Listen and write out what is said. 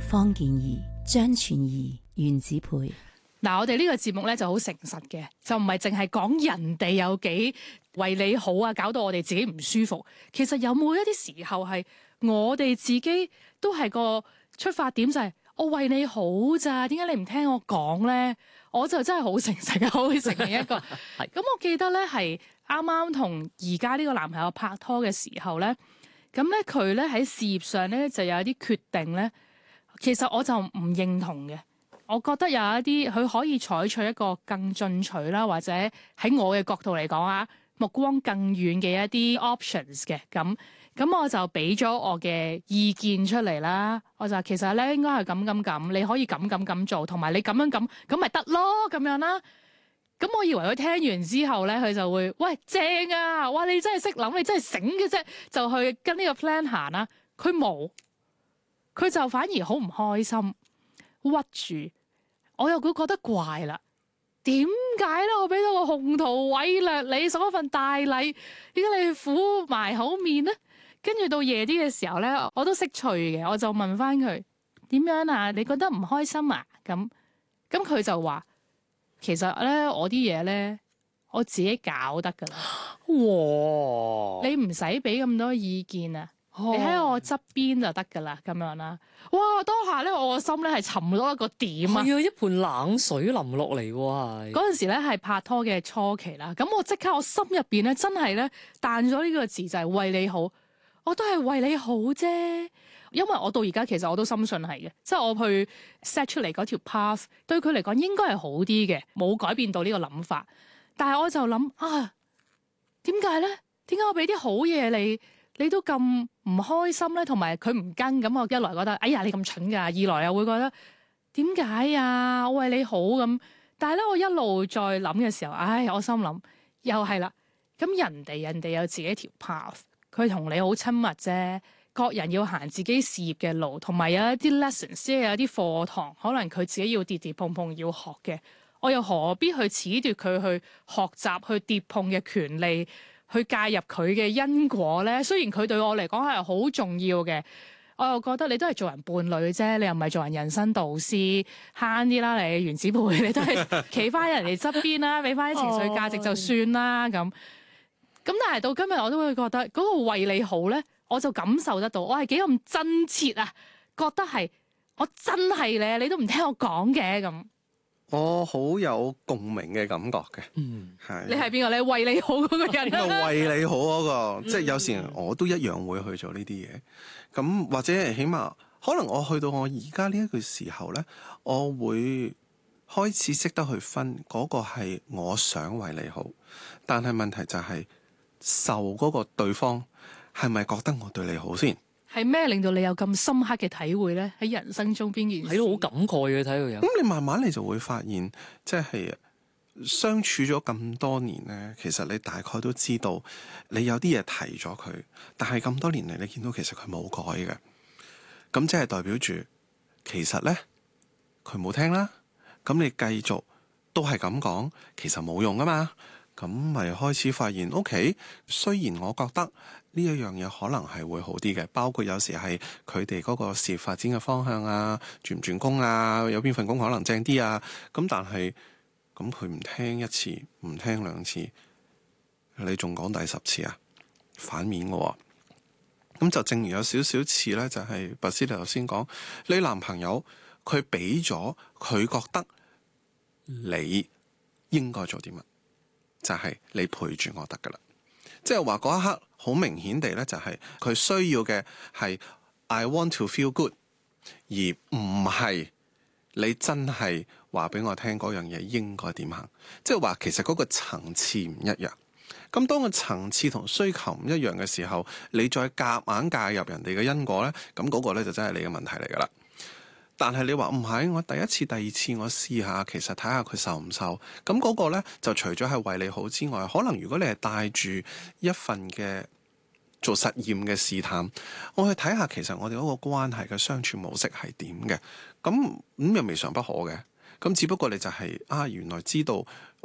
方健儀、張全儀、袁子培。 嗱，我哋呢個節目咧就好誠實嘅，就唔係淨係講人哋有幾為你好啊，搞到我哋自己唔舒服。其實有冇一啲時候係我哋自己都係個出發點就係我為你好咋？點解你唔聽我講咧？我就真係好誠實嘅，我會承認一個。咁我記得咧係啱啱同而家呢個男朋友拍拖嘅時候咧，咁咧佢咧喺事業上咧就有一啲決定咧，其實我就唔認同嘅。我覺得有一啲佢可以採取一個更進取啦，或者喺我嘅角度嚟講啊，目光更遠嘅一啲 options 嘅。咁我就俾咗我嘅意見出嚟啦。我就話其實咧應該係咁，你可以咁做，同埋你咁樣咪得咯咁樣啦。咁我以為佢聽完之後咧，佢就會喂正啊！哇，你真係識諗，你真係醒嘅啫，就去跟呢個 plan 行啦。佢冇，佢就反而好唔開心。屈住，我又會覺得怪啦。點解咧？我俾到個鴻圖偉略你送一份大禮，點解你苦埋口面咧？跟住到夜啲嘅時候咧，我都識趣嘅，我就問翻佢點樣啊？你覺得唔開心啊？咁佢就話其實咧，我啲嘢咧，我自己搞得噶啦。哇！你唔使俾咁多意見啊！你喺我側邊就得噶啦，咁樣啦。哇！當下咧，我個心咧係沉咗一個點啊！ 係啊，一盆冷水淋落嚟喎，係。嗰陣時咧係拍拖嘅初期啦，咁我即刻我心入邊咧真係咧彈咗呢個字就係為你好，我都係為你好啫。因為我到而家其實我都深信係嘅，即係我去 set 出嚟嗰條 path 對佢嚟講應該係好啲嘅，冇改變到呢個諗法。但係我就諗啊，點解咧？點解我俾啲好嘢你都咁唔開心咧？同埋佢唔跟，咁我一來覺得哎呀你咁蠢㗎，二來又會覺得點解啊？我為你好咁，但係咧我一路再諗嘅時候，我心諗又係啦。咁人哋有自己條 path， 佢同你好親密啫。各人要行自己事業嘅路，同埋有一啲 lessons， 即係有一啲課堂，可能佢自己要跌跌碰碰要學嘅。我又何必去褫奪佢去學習去跌碰嘅權利，去介入佢嘅因果咧？雖然佢對我嚟講係好重要嘅，我又覺得你都係做人伴侶啫，你又唔係做人人生導師，慳啲啦你原子輩，你都係企翻人哋側邊啦，俾翻啲情緒價值就算啦咁。但係到今日我都會覺得嗰個為你好咧，我就感受得到，我係幾咁真切啊！覺得係我真係你都唔聽我講嘅咁。 我好有共鳴嘅感覺嘅，係。 你係邊個？你係為你好嗰個人啊？ 為你好嗰個，即係有時我都一樣會去做呢啲嘢。咁或者起碼可能我去到我而家呢一個時候咧，我會開始識得去分嗰個係我想為你好，但係問題就係受嗰個對方係咪覺得我對你好先？ 係咩令到你有咁深刻嘅體會咧？喺人生中邊件事？ 睇到好感慨嘅，睇到有。 咁你慢慢你就會發現，即係相處咗咁多年咧，其實你大概都知道，你有啲嘢提咗佢，但係咁多年嚟，你見到其實佢冇改嘅，咁即係代表住其實咧佢冇聽啦。咁你繼續都係咁講，其實冇用㗎嘛。咁咪開始發現 OK， 雖然我覺得呢一樣嘢可能係會好啲嘅，包括有時係佢哋嗰個事業發展嘅方向啊，轉唔轉工啊，有邊份工可能正啲啊，咁但係咁佢唔聽一次，唔聽兩次，你仲講第10次啊？反面嘅喎。咁就正如有少少似咧，就係白師弟頭先講，你男朋友佢俾咗佢覺得你應該做啲乜？就係你陪住我得噶啦，即係話嗰一刻好明顯地咧，就係佢需要嘅係 I want to feel good， 而唔係你真係話俾我聽嗰樣嘢應該點行。即係話其實嗰個層次唔一樣。咁當個層次同需求唔一樣嘅時候，你再夾硬介入人哋嘅因果咧，咁嗰個咧就真係你嘅問題嚟噶啦。但係你話唔係，我第一次、第二次我試下，其實睇下佢受唔受。咁嗰個呢，就除咗係為你好之外，可能如果你係帶住一份嘅做實驗嘅試探，我去睇下其實我哋嗰個關係嘅相處模式係點嘅。咁又未嘗不可嘅。咁只不過你就係原來知道。